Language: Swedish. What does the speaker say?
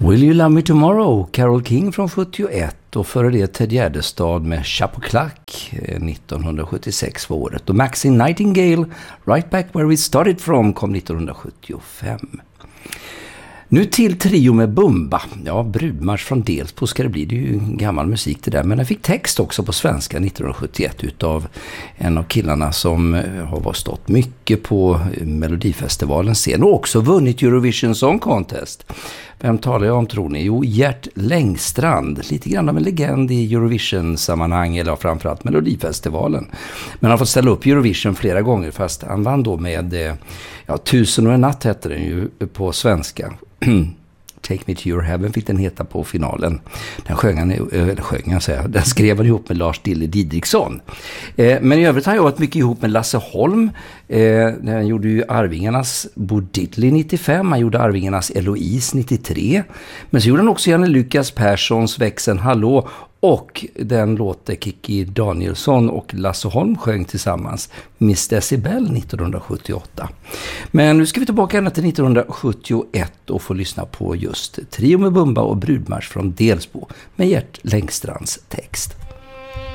Will You Love Me Tomorrow, Carole King från 71 och före det Ted Gärdestad med Chapeau 1976 var året. Och Maxine Nightingale, Right Back Where We Started From, kom 1975. Nu till trio med Bumba. Ja, Brudmarsch från Delsbo ska det bli. Det är ju gammal musik det där. Men den fick text också på svenska 1971 utav en av killarna som har stått mycket på Melodifestivalens scen och också vunnit Eurovision Song Contest. Vem talar jag om tror ni? Jo, Gert Längstrand. Lite grann av en legend i Eurovision-sammanhang eller framförallt Melodifestivalen. Men han har fått ställa upp Eurovision flera gånger fast han vann då med 1000 och en natt hette den ju på svenska. Take Me To Your Heaven fick den heta på finalen. Den skrev han ihop med Lars Dille Didriksson. Men i övrigt har jag varit mycket ihop med Lasse Holm. Han gjorde ju Arvingarnas Bo Diddley 95. Han gjorde Arvingarnas Eloise 93. Men så gjorde han också Janne Lukas Perssons Växeln Hallå. Och den låter Kiki Danielsson och Lasse Holm sjöng tillsammans, Miss Decibel 1978. Men nu ska vi tillbaka ända till 1971 och få lyssna på just Trio med Bumba och Brudmarsch från Delsbo med Gert Längstrands text.